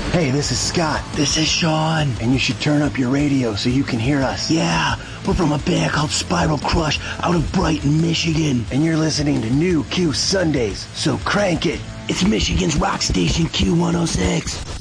Hey, this is Scott. This is Sean. And you should turn up your radio so you can hear us. Yeah, we're from a band called Spiral Crush out of Brighton, Michigan. And you're listening to New Q Sundays, so crank it. It's Michigan's rock station Q106.